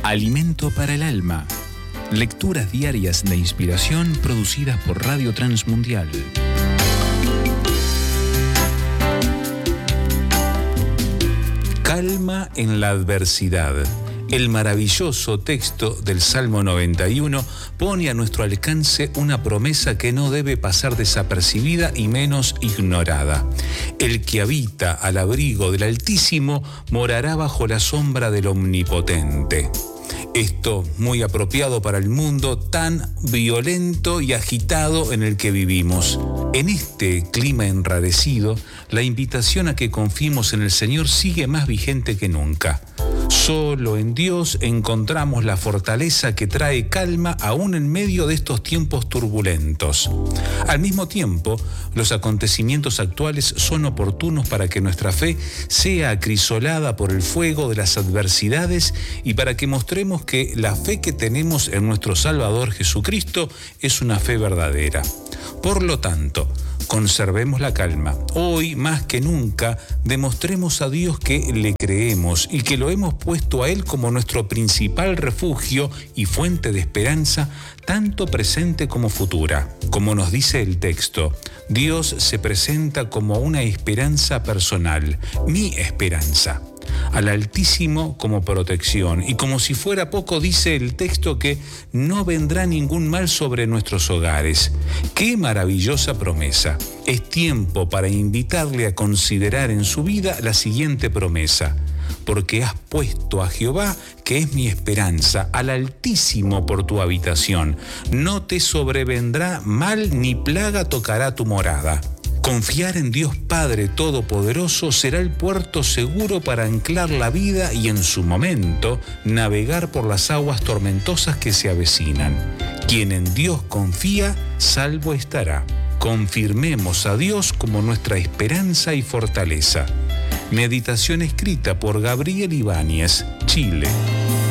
Alimento para el alma. Lecturas diarias de inspiración producidas por Radio Transmundial. Calma en la adversidad. El maravilloso texto del Salmo 91 pone a nuestro alcance una promesa que no debe pasar desapercibida y menos ignorada. El que habita al abrigo del Altísimo morará bajo la sombra del Omnipotente. Esto muy apropiado para el mundo tan violento y agitado en el que vivimos. En este clima enrarecido, la invitación a que confiemos en el Señor sigue más vigente que nunca. Solo en Dios encontramos la fortaleza que trae calma aún en medio de estos tiempos turbulentos. Al mismo tiempo, los acontecimientos actuales son oportunos para que nuestra fe sea acrisolada por el fuego de las adversidades y para que mostremos que la fe que tenemos en nuestro Salvador Jesucristo es una fe verdadera. Por lo tanto, conservemos la calma. Hoy, más que nunca, demostremos a Dios que le creemos y que lo hemos puesto a Él como nuestro principal refugio y fuente de esperanza, tanto presente como futura. Como nos dice el texto, Dios se presenta como una esperanza personal, mi esperanza. Al Altísimo como protección, y como si fuera poco dice el texto que no vendrá ningún mal sobre nuestros hogares. ¡Qué maravillosa promesa! Es tiempo para invitarle a considerar en su vida la siguiente promesa: porque has puesto a Jehová, que es mi esperanza, al Altísimo por tu habitación. No te sobrevendrá mal ni plaga tocará tu morada. Confiar en Dios Padre Todopoderoso será el puerto seguro para anclar la vida y en su momento navegar por las aguas tormentosas que se avecinan. Quien en Dios confía, salvo estará. Confirmemos a Dios como nuestra esperanza y fortaleza. Meditación escrita por Gabriel Ibáñez, Chile.